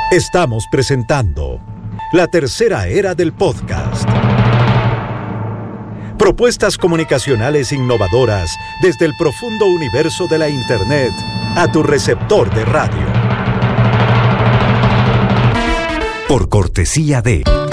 Estamos presentando la tercera era del podcast. Propuestas comunicacionales innovadoras desde el profundo universo de la Internet a tu receptor de radio. Por cortesía de